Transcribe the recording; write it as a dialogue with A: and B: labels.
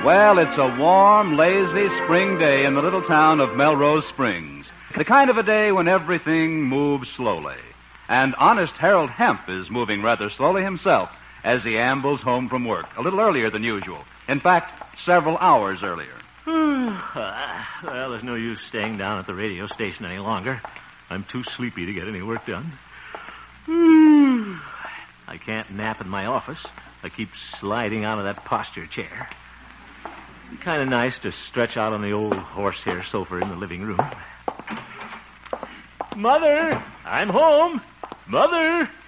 A: Well, it's a warm, lazy spring day in the little town of Melrose Springs. The kind of a day when everything moves slowly. And honest Harold Hemp is moving rather slowly himself as he ambles home from work, a little earlier than usual. In fact, several hours earlier.
B: Well, there's no use staying down at the radio station any longer. I'm too sleepy to get any work done. I can't nap in my office. I keep sliding out of that posture chair. Kind of nice to stretch out on the old horsehair sofa in the living room. Mother, I'm home. Mother.